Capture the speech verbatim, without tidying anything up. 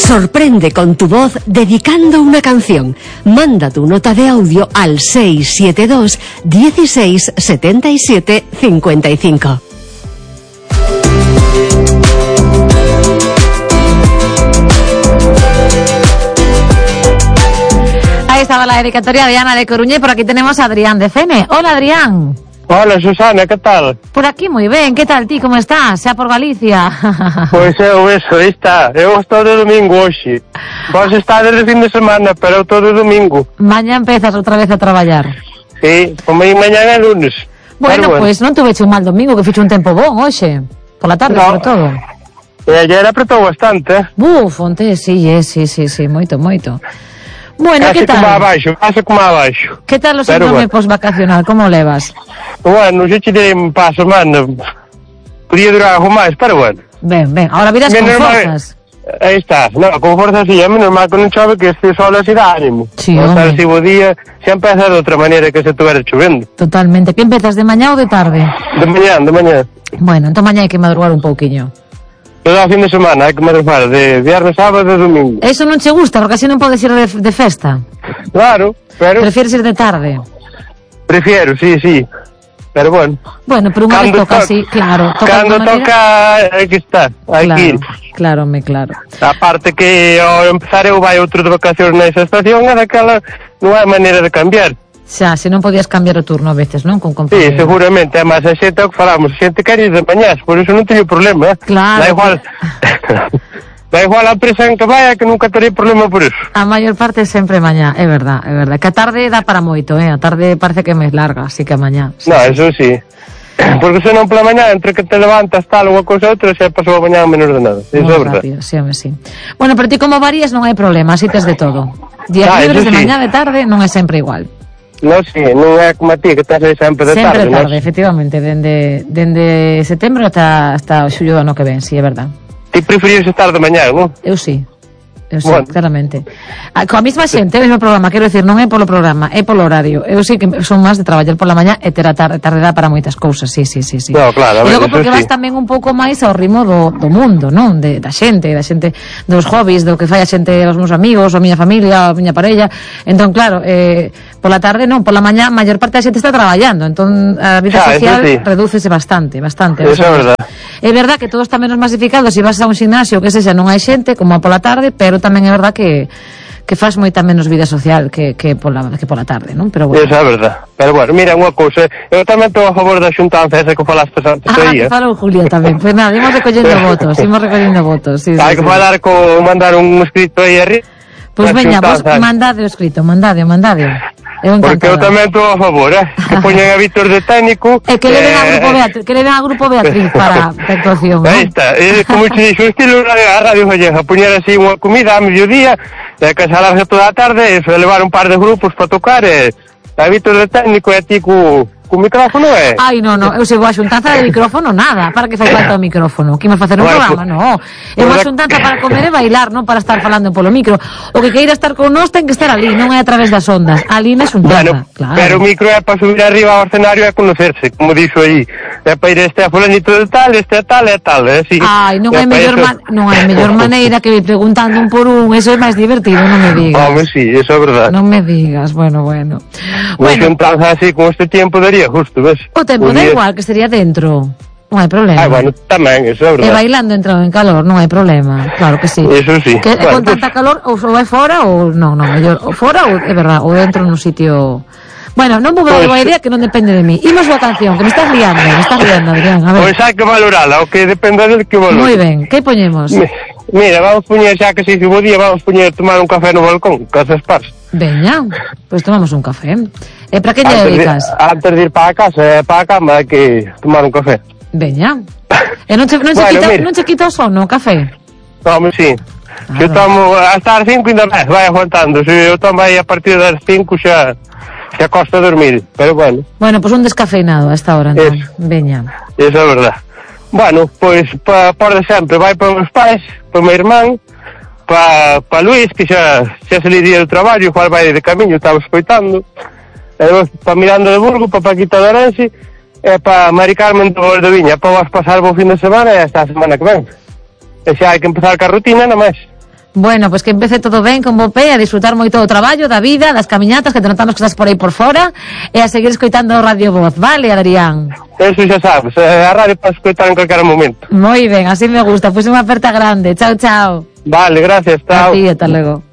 Sorprende con tu voz dedicando una canción. Manda tu nota de audio al seis siete dos, dieciséis, setenta y siete, cincuenta y cinco. Ahí estaba la dedicatoria de Ana de Coruña y por aquí tenemos a Adrián de Fene. Hola, Adrián. Hola, Susana, que tal? Por aquí moi ben, que tal ti, como estás? Xa por Galicia. Pois eu, eso, aí está. Eu estou de domingo hoxe. Vos estades de fin de semana, pero eu estou de domingo. Mañá empezas outra vez a traballar. Sí, como mañá é lunes. Bueno, pois pues, non tuveche un mal domingo, que fixe un tempo bon hoxe. Por la tarde, no. Sobre todo. E ayer apretou bastante, eh? Buf, onte, sí, sí, sí, sí, moito, moito. Bueno, case que tal? Como abaixo, case como abaixo. Que tal o síndrome bueno. Post-vacacional? Como levas? Bueno, xa te direi para a semana. Podía durar algo máis, pero bueno. Ben, ben, ahora virás con forzas. Aí está, no, con forzas sí, é menos mal que non chove, que este sol así dá ánimo. Sí, o sea, hombre. si o día xa empeza de outra maneira que se estuvera chovendo. Totalmente. Que empezas de mañá ou de tarde? De mañá, de mañá. Bueno, entón mañá hai que madrugar un pouquiño. Todo a fin de semana, hai que madrugar, de viernes, sábado e domingo. Eso non che gusta, porque así non podes ir de, de festa. Claro, pero... Prefieres ir de tarde? Prefiero, sí, sí. Pero bueno. Bueno, pero unha vez toca, to sí, claro. Toca cando toca, hai que estar, hai claro, que ir. Claro, me claro. A parte que ao empezar eu vai outro de vacacións nesa estación, é daquela, non hai maneira de cambiar. Xa, se non podías cambiar o turno a veces, non? Con compañeros. Sí, seguramente, é máis a xente o que falamos, a xente quere ir de mañás, por iso non teño problema, eh? Claro. Da igual, da igual a empresa en que vaya, que nunca terei problema por iso. A maior parte é sempre mañá, é verdad, é verdad. Que a tarde dá para moito, eh? A tarde parece que é máis larga, así que a mañá. Sí, no, sí. Eso sí. Porque se non pola mañá, entre que te levantas tal unha cousa outra, xa pasou a mañá menos de nada. Eso é verdad. Sí, home, sí. Bueno, pero ti como varías non hai problema, así tes de todo. Días ah, libres de sí. mañá, de tarde, non é sempre igual. Non, sí, non é como a ti, que estás aí sempre de sempre tarde. Sempre tarde, ¿no? efectivamente, dende, dende setembro ata, hasta o xullo do ano que ven, sí, é verdad. Ti preferías estar de mañá, non? Eu sí. Eu sí, bueno. claramente. A, coa mesma xente, o mesmo programa, quero decir, non é polo programa, é polo horario. Eu sí que son máis de traballar pola mañá e ter a tarde, tarde dá para moitas cousas, sí, sí, sí, sí. No, claro, a e ver, logo porque sí. vas tamén un pouco máis ao ritmo do, do mundo, non? De, da xente, da xente, dos hobbies, do que fai a xente, os meus amigos, a miña familia, a miña parella. Entón, claro, eh, pola tarde non, pola mañá, a maior parte da xente está traballando, entón a vida xa, social sí. redúcese bastante, bastante. Eso é verdad. É verdad que todo está menos masificado, se vas a un gimnasio, que sexa, non hai xente, como pola tarde, pero tamén é verdad que que faz moita menos vida social que, que, pola, que pola tarde, non? Pero bueno. Eso é verdad. Pero bueno, mira, unha cousa, eu tamén estou a favor da xuntanza esa que falaste antes ah, aí. Ah, que falou Julia tamén. Pois pues nada, imos recollendo votos, imos recollendo votos. Sí, hai sí, que sí. falar co, mandar un escrito aí arriba. Pois pues veña, vos mandade o escrito, mandade, mandade. Eu porque eu tamén estou a favor, eh? Que poñen a Víctor de técnico. E que leven eh, a Grupo Beatriz, que leven a Grupo Beatriz para a actuación, non? Aí está, eh, como te dixo, o estilo a Radio Gallega, poñer así unha comida a mediodía, e que se alarga toda a tarde, eso, levar un par de grupos para tocar, e a Víctor de técnico e a ti co, co micrófono, e... Ai, non, non, eu se vou a xuntanza de micrófono, nada, para que fai falta o micrófono, que me facer un bueno, programa, non, eu vou a xuntanza para comer e bailar, non para estar falando polo micro, o que queira estar con nós ten que estar ali, non é a través das ondas, ali na xuntanza, bueno, claro. Pero o micro é para subir arriba ao escenario e conocerse, como dixo aí, é para ir este a fulanito de tal, este a tal, e tal, é así. Ai, non hai mellor, man, non hai mellor maneira que ir preguntando un por un, eso é máis divertido, non me digas. Home, sí, eso é verdade. Non me digas, bueno, bueno. Unha bueno. xuntanza así, con este tempo daría justo, ves? O tempo da igual, que sería dentro. Non hai problema. Ah, bueno, tamén, eso é verdade. E bailando entrado en calor, non hai problema. Claro que sí. Eso sí. Que bueno, con tanta pues... calor, ou é fora ou non, non, mellor ou fora ou é verdade, ou dentro nun sitio. Bueno, non vou ver pues... a idea que non depende de mí. Imos a canción, que me estás liando, me estás liando, Adrián, a ver. Pois hai que valorala, o que depende del que valore. Moi ben, que poñemos? Mira, vamos poñer xa que se hizo bo día, vamos poñer tomar un café no balcón, casas pars. Veña, pois pues tomamos un café. E para que lle dedicas? De, antes de ir para a casa e para a cama hai que tomar un café. Veña. E non che, non che, bueno, quita, non che quita o sono o café? Tome, sí. Claro. Eu tomo hasta as cinco ainda máis, vai aguantando. Se eu tomo aí a partir das cinco xa xa costa dormir, pero bueno. Bueno, pois pues un descafeinado a esta hora, entón. Eso. Veña. Eso é verdad. Bueno, pois pa, por de sempre vai para os pais, para o meu irmán, para pa Luís, que xa, xa se li día do traballo, cual vai de camiño, estaba escoitando. E para Miranda de Burgo, para Paquita de Orense, e para Mari Carmen do Valdeviña, para vos pasar bo fin de semana e hasta a semana que ven. E xa hai que empezar ca rutina, nada máis. Bueno, pois pues que empece todo ben con bo pé, a disfrutar moito do traballo, da vida, das camiñatas, que te notamos que estás por aí por fora, e a seguir escoitando Radio Voz, vale, Adrián? Eso xa sabes, a radio para escoitar en calquera momento. Moi ben, así me gusta, pois pues unha aperta grande, chao, chao. Vale, gracias, chao. A ti, ata logo.